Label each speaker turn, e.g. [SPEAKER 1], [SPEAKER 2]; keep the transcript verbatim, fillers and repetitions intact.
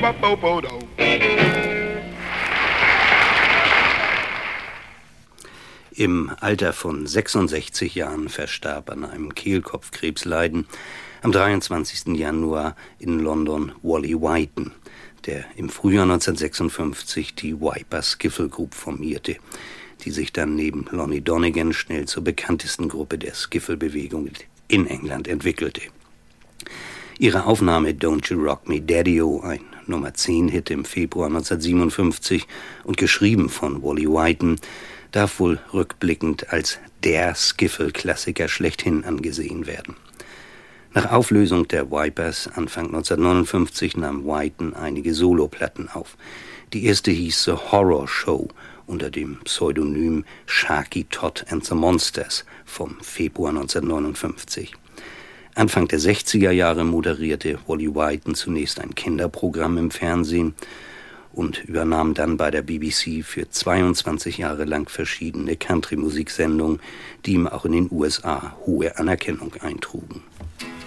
[SPEAKER 1] Im Alter von sechsundsechzig Jahren verstarb an einem Kehlkopfkrebsleiden am dreiundzwanzigsten Januar in London Wally Whiten, der im Frühjahr neunzehnhundertsechsundfünfzig die Viper Skiffle Group formierte, die sich dann neben Lonnie Donegan schnell zur bekanntesten Gruppe der Skiffle-Bewegung in England entwickelte. Ihre Aufnahme Don't You Rock Me Daddy-O, ein Nummer zehn Hit im Februar neunzehnhundertsiebenundfünfzig und geschrieben von Wally Whiten, darf wohl rückblickend als der Skiffle-Klassiker schlechthin angesehen werden. Nach Auflösung der Vipers Anfang neunzehnhundertneunundfünfzig nahm Whiten einige Soloplatten auf. Die erste hieß The Horror Show unter dem Pseudonym Sharky Todd and the Monsters vom Februar neunzehnhundertneunundfünfzig. Anfang der sechziger Jahre moderierte Wally Whiten zunächst ein Kinderprogramm im Fernsehen und übernahm dann bei der B B C für zweiundzwanzig Jahre lang verschiedene Country-Musiksendungen, die ihm auch in den U S A hohe Anerkennung eintrugen.